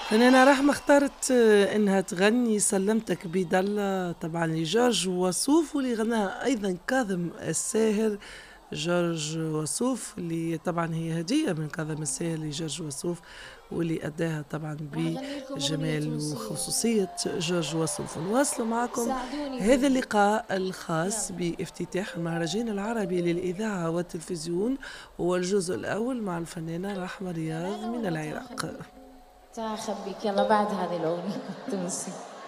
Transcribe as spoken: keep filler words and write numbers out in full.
فنانة رحمة اختارت آه، انها تغني سلمتك بدلة طبعا لجورج وسوف، واللي غناها ايضا كاظم الساهر. جورج وسوف اللي طبعا هي هدية من كاظم الساهر لجورج وسوف، واللي أداها طبعا راح أغني لكم أغنية بجمال تونسية. وخصوصية جورج وسوف. نواصل معكم ساعدوني هذا بيها. اللقاء الخاص يلا. بافتتاح المهرجان العربي للإذاعة والتلفزيون، هو الجزء الأول مع الفنانة رحمة رياض أمانة من ولا العراق. تاخذ؟ تعال أخبيك، يلا بعد هذه الأغنية التونسية.